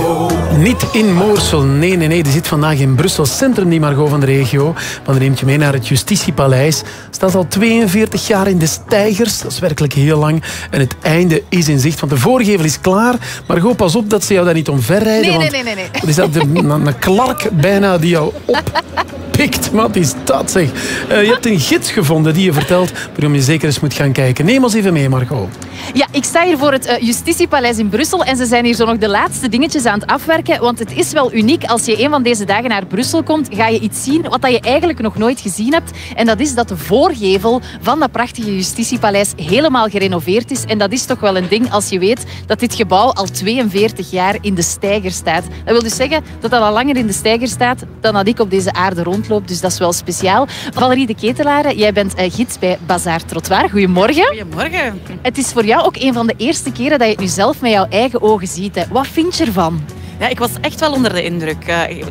Niet in Moorsel, nee. Die zit vandaag in Brussel Centrum, die Margot van de regio. Maar dan neemt je mee naar het Justitiepaleis. Staat al 42 jaar in de steigers. Dat is werkelijk heel lang. En het einde is in zicht, want de voorgevel is klaar. Margot, pas op dat ze jou daar niet omverrijden. Nee. Wat is dat? Een klark bijna die jou oppikt. Wat is dat, zeg? Je hebt een gids gevonden die je vertelt waarom je zeker eens moet gaan kijken. Neem ons even mee, Margot. Ja, ik sta hier voor het Justitiepaleis in Brussel en ze zijn hier zo nog de laatste dingetjes aan het afwerken, want het is wel uniek. Als je een van deze dagen naar Brussel komt, ga je iets zien wat je eigenlijk nog nooit gezien hebt. En dat is dat de voorgevel van dat prachtige Justitiepaleis helemaal gerenoveerd is. En dat is toch wel een ding als je weet dat dit gebouw al 42 jaar in de steiger staat. Dat wil dus zeggen dat dat al langer in de steiger staat dan dat ik op deze aarde rondloop. Dus dat is wel speciaal. Valerie de Ketelare, jij bent gids bij Bazaar Trottoir. Goedemorgen. Goedemorgen. Het is voor jou ook een van de eerste keren dat je het nu zelf met jouw eigen ogen ziet. Hè. Wat vind je ervan? Ja, ik was echt wel onder de indruk.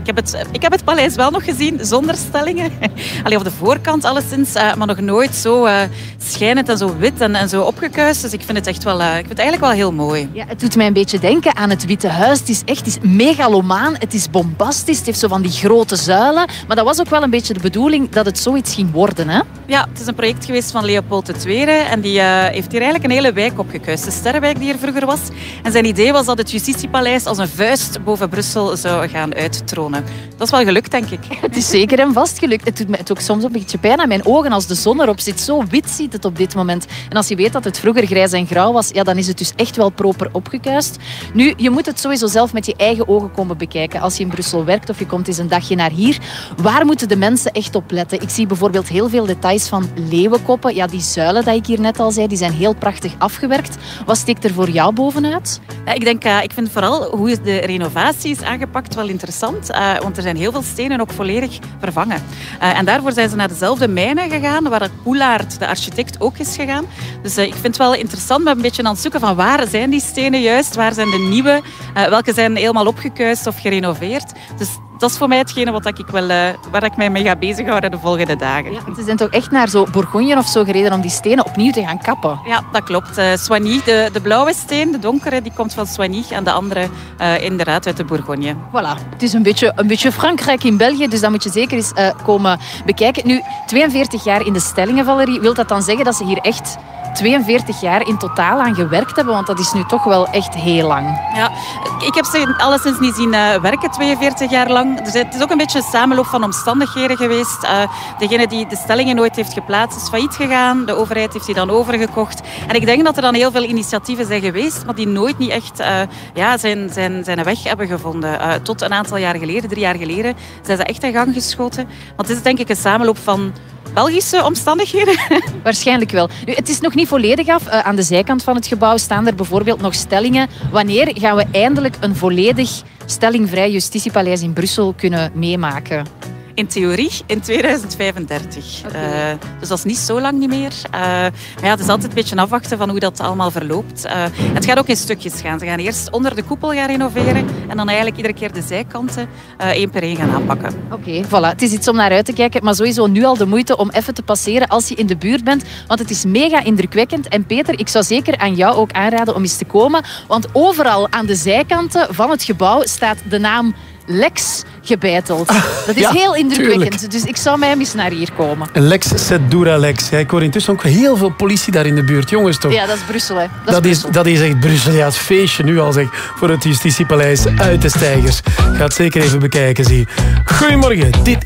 Ik heb het paleis wel nog gezien zonder stellingen. Allee, op de voorkant alleszins, maar nog nooit zo schijnend en zo wit en zo opgekuist. Dus ik vind het echt wel, ik vind het eigenlijk wel heel mooi. Ja, het doet mij een beetje denken aan het Witte Huis. Het is megalomaan, het is bombastisch, het heeft zo van die grote zuilen. Maar dat was ook wel een beetje de bedoeling dat het zoiets ging worden, hè? Ja, het is een project geweest van Leopold II en die heeft hier eigenlijk een hele wijk opgekuist. De Sterrenwijk die er vroeger was. En zijn idee was dat het Justitiepaleis als een vuist boven Brussel zou gaan uittronen. Dat is wel gelukt, denk ik. Het is zeker en vast gelukt. Het doet me ook soms een beetje pijn aan mijn ogen als de zon erop zit. Zo wit ziet het op dit moment. En als je weet dat het vroeger grijs en grauw was, ja, dan is het dus echt wel proper opgekuist. Nu, je moet het sowieso zelf met je eigen ogen komen bekijken. Als je in Brussel werkt of je komt eens een dagje naar hier, waar moeten de mensen echt op letten? Ik zie bijvoorbeeld heel veel details van leeuwenkoppen. Ja, die zuilen dat ik hier net al zei, die zijn heel prachtig afgewerkt. Wat steekt er voor jou bovenuit? Ja, ik vind vooral hoe de renovatie is aangepakt wel interessant. Want er zijn heel veel stenen ook volledig vervangen. En daarvoor zijn ze naar dezelfde mijnen gegaan, waar Poelaert, de architect, ook is gegaan. Dus ik vind het wel interessant met een beetje aan het zoeken van waar zijn die stenen juist, waar zijn de nieuwe, welke zijn helemaal opgekuist of gerenoveerd. Dus dat is voor mij hetgene waar ik mij mee ga bezighouden de volgende dagen. Ja, ze zijn toch echt naar zo Bourgogne of zo gereden om die stenen opnieuw te gaan kappen? Ja, dat klopt. Soigny, de blauwe steen, de donkere, die komt van Soigny en de andere inderdaad uit de Bourgogne. Voilà. Het is een beetje Frankrijk in België, dus dat moet je zeker eens komen bekijken. Nu, 42 jaar in de stellingen, Valerie, wil dat dan zeggen dat ze hier echt 42 jaar in totaal aan gewerkt hebben? Want dat is nu toch wel echt heel lang. Ja, ik heb ze alleszins niet zien werken 42 jaar lang. Dus het is ook een beetje een samenloop van omstandigheden geweest. Degene die de stellingen nooit heeft geplaatst is failliet gegaan. De overheid heeft die dan overgekocht. En ik denk dat er dan heel veel initiatieven zijn geweest, maar die nooit niet echt zijn weg hebben gevonden. Tot een aantal jaar geleden, 3 jaar geleden, zijn ze echt in gang geschoten. Want het is denk ik een samenloop van Belgische omstandigheden? Waarschijnlijk wel. Nu, het is nog niet volledig af. Aan de zijkant van het gebouw staan er bijvoorbeeld nog stellingen. Wanneer gaan we eindelijk een volledig stellingvrij Justitiepaleis in Brussel kunnen meemaken? In theorie in 2035. Okay. Dus dat is niet zo lang niet meer. Maar ja, het is altijd een beetje afwachten van hoe dat allemaal verloopt. Het gaat ook in stukjes gaan. Ze gaan eerst onder de koepel gaan renoveren en dan eigenlijk iedere keer de zijkanten 1 per 1 gaan aanpakken. Oké, voilà. Het is iets om naar uit te kijken, maar sowieso nu al de moeite om even te passeren als je in de buurt bent, want het is mega indrukwekkend. En Peter, ik zou zeker aan jou ook aanraden om eens te komen, want overal aan de zijkanten van het gebouw staat de naam Lex gebeiteld. Dat is heel indrukwekkend. Tuurlijk. Dus ik zou mij eens naar hier komen. Lex set dura lex. Ja, ik hoor intussen ook heel veel politie daar in de buurt. Jongens toch? Ja, dat is Brussel. Hè. Dat is echt Brussel. Ja, het feestje nu al zeg. Voor het Justitiepaleis uit de steigers. Ga het zeker even bekijken, zie. Goedemorgen. Dit